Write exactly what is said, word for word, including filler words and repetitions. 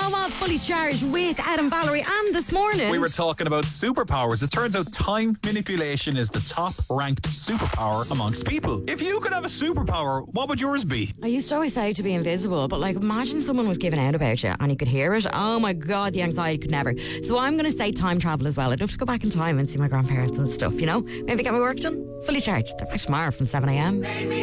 show of Fully Charged with Ed and Valerie, and this morning we were talking about superpowers. It turns out time manipulation is the top ranked superpower amongst people. If you could have a superpower, what would yours be? I used to always say to be invisible, but like imagine someone was giving out about you and you could hear it. Oh my God, the anxiety could never. So I'm going to say time travel as well. I'd love to go back in time and see my grandparents and stuff, you know? Maybe get my work done. Fully Charged. They're back tomorrow from seven a.m.